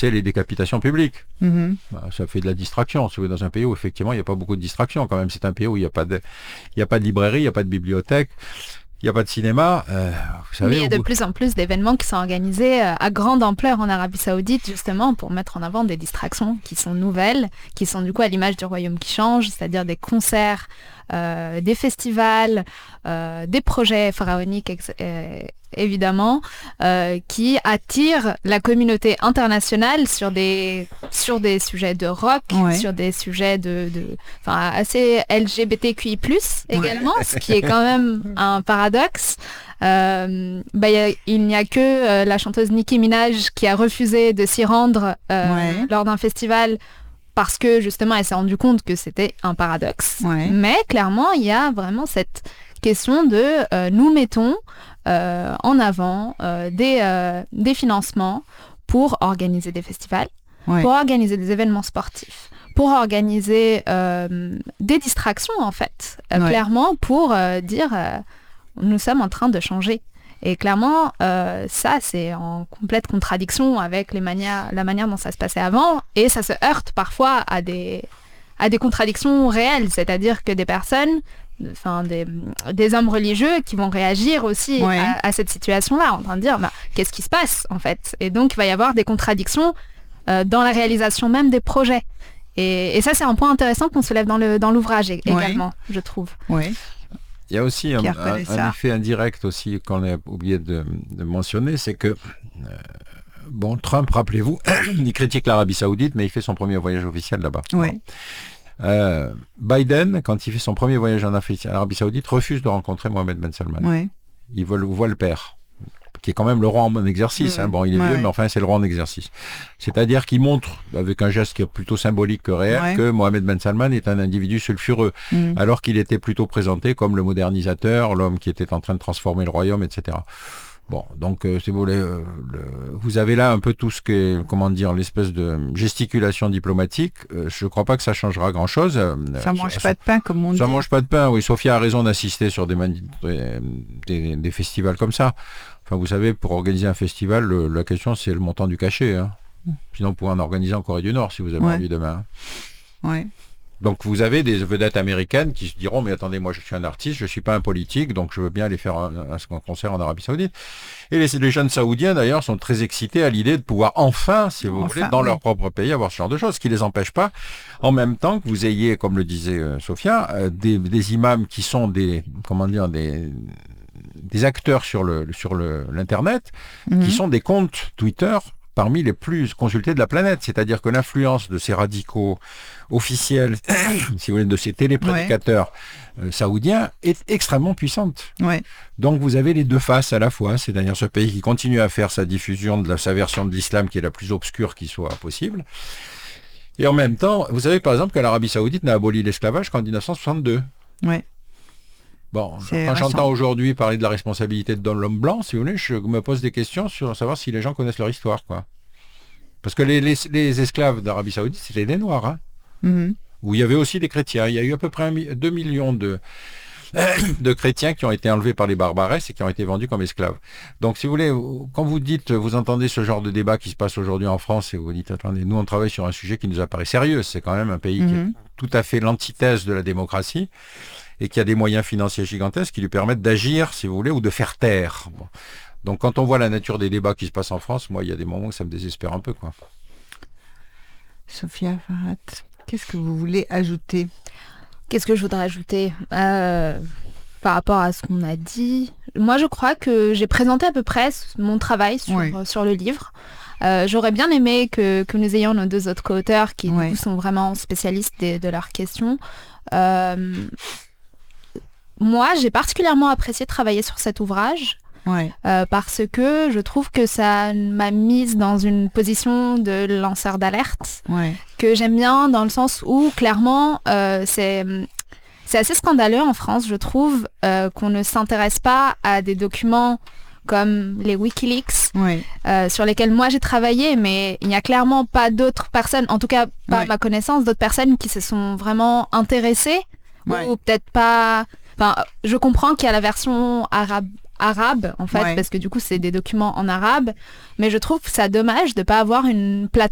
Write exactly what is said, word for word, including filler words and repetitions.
c'est les décapitations publiques. Mm-hmm. Bah, ça fait de la distraction. Si vous êtes dans un pays où effectivement il n'y a pas beaucoup de distraction, quand même, c'est un pays où il n'y a pas de, il n'y a pas de librairie, il n'y a pas de bibliothèque. Il n'y a pas de cinéma, euh, vous savez... Mais il y a de bout... plus en plus d'événements qui sont organisés à grande ampleur en Arabie Saoudite, justement, pour mettre en avant des distractions qui sont nouvelles, qui sont du coup à l'image du royaume qui change, c'est-à-dire des concerts, euh, des festivals, euh, des projets pharaoniques, ex- euh, évidemment, euh, qui attirent la communauté internationale sur des, sur des sujets de rock, ouais. sur des sujets de, de, enfin, assez L G B T Q I plus, également, ouais. Ce qui est quand même un paradoxe. Euh, bah, y a, il n'y a que euh, la chanteuse Nicki Minaj qui a refusé de s'y rendre euh, ouais. lors d'un festival parce que justement elle s'est rendue compte que c'était un paradoxe. Ouais. Mais clairement, il y a vraiment cette question de euh, nous mettons euh, en avant euh, des, euh, des financements pour organiser des festivals, ouais. pour organiser des événements sportifs, pour organiser euh, des distractions en fait, euh, ouais. clairement pour euh, dire euh, nous sommes en train de changer. Et clairement, euh, ça, c'est en complète contradiction avec les manières, la manière dont ça se passait avant. Et ça se heurte parfois à des, à des contradictions réelles. C'est-à-dire que des personnes, enfin des, des hommes religieux qui vont réagir aussi ouais. à, à cette situation-là, en train de dire bah, qu'est-ce qui se passe en fait. Et donc, il va y avoir des contradictions euh, dans la réalisation même des projets. Et, et ça, c'est un point intéressant qu'on soulève dans, le, dans l'ouvrage également, ouais. je trouve. Oui. Il y a aussi un, un, un effet indirect aussi qu'on a oublié de, de mentionner, c'est que, euh, bon, Trump, rappelez-vous, il critique l'Arabie Saoudite, mais il fait son premier voyage officiel là-bas. Oui. Euh, Biden, quand il fait son premier voyage en Arabie Saoudite, refuse de rencontrer Mohamed Ben Salman. Oui. Il veut, voit le père, qui est quand même le roi en exercice. Mmh. Hein. Bon, il est ouais, vieux, ouais. mais enfin, c'est le roi en exercice. C'est-à-dire qu'il montre, avec un geste qui est plutôt symbolique que réel, ouais. que Mohamed Ben Salman est un individu sulfureux, mmh. alors qu'il était plutôt présenté comme le modernisateur, l'homme qui était en train de transformer le royaume, et cetera. Bon, donc, euh, si vous voulez, euh, le, vous avez là un peu tout ce qui est, comment dire, l'espèce de gesticulation diplomatique. Euh, je ne crois pas que ça changera grand-chose. Euh, ça ne mange pas de pain, comme on dit. Ça ne mange pas de pain, oui. Sophia a raison d'assister sur des, mani- des, des festivals comme ça. Enfin, vous savez, pour organiser un festival, le, la question, c'est le montant du cachet. Hein. Sinon, vous pouvez en organiser en Corée du Nord, si vous avez ouais. envie demain. Oui. Donc, vous avez des vedettes américaines qui se diront, mais attendez, moi, je suis un artiste, je ne suis pas un politique, donc je veux bien aller faire un, un concert en Arabie Saoudite. Et les, les jeunes Saoudiens, d'ailleurs, sont très excités à l'idée de pouvoir enfin, si vous enfin, voulez, dans oui. leur propre pays, avoir ce genre de choses, ce qui ne les empêche pas, en même temps que vous ayez, comme le disait euh, Sophia, euh, des, des imams qui sont des, comment dire, des... des acteurs sur le sur le l'internet mmh. qui sont des comptes Twitter parmi les plus consultés de la planète, c'est-à-dire que l'influence de ces radicaux officiels, si vous voulez, de ces téléprédicateurs ouais. euh, saoudiens est extrêmement puissante. Ouais. Donc vous avez les deux faces à la fois, c'est-à-dire ce pays qui continue à faire sa diffusion de la, sa version de l'islam qui est la plus obscure qui soit possible, et en même temps, vous savez par exemple que l'Arabie Saoudite n'a aboli l'esclavage qu'en dix-neuf cent soixante-deux. Ouais. Bon, c'est quand récent. J'entends aujourd'hui parler de la responsabilité de l'homme blanc, si vous voulez, je me pose des questions sur savoir si les gens connaissent leur histoire, quoi. Parce que les, les, les esclaves d'Arabie Saoudite, c'était des Noirs, hein, mm-hmm. où il y avait aussi des chrétiens. Il y a eu à peu près deux millions de, de chrétiens qui ont été enlevés par les barbaresses et qui ont été vendus comme esclaves. Donc, si vous voulez, quand vous dites, vous entendez ce genre de débat qui se passe aujourd'hui en France et vous dites, attendez, nous on travaille sur un sujet qui nous apparaît sérieux. C'est quand même un pays mm-hmm. qui est tout à fait l'antithèse de la démocratie et qui a des moyens financiers gigantesques qui lui permettent d'agir, si vous voulez, ou de faire taire. Bon. Donc, quand on voit la nature des débats qui se passent en France, moi, il y a des moments où ça me désespère un peu, quoi. Sophia Farhat, qu'est-ce que vous voulez ajouter ? Qu'est-ce que je voudrais ajouter euh, par rapport à ce qu'on a dit ? Moi, je crois que j'ai présenté à peu près mon travail sur, oui. euh, sur le livre. Euh, j'aurais bien aimé que, que nous ayons nos deux autres co-auteurs qui oui. du coup, sont vraiment spécialistes de, de leurs questions. Euh, moi, j'ai particulièrement apprécié travailler sur cet ouvrage. Ouais. Euh, parce que je trouve que ça m'a mise dans une position de lanceur d'alerte ouais. que j'aime bien dans le sens où clairement euh, c'est, c'est assez scandaleux en France, je trouve, euh, qu'on ne s'intéresse pas à des documents comme les Wikileaks ouais. euh, sur lesquels moi j'ai travaillé, mais il n'y a clairement pas d'autres personnes, en tout cas pas ouais. à ma connaissance, d'autres personnes qui se sont vraiment intéressées ouais. ou peut-être pas... Enfin, je comprends qu'il y a la version arabe arabe en fait ouais. parce que du coup c'est des documents en arabe, mais je trouve ça dommage de pas avoir une plateforme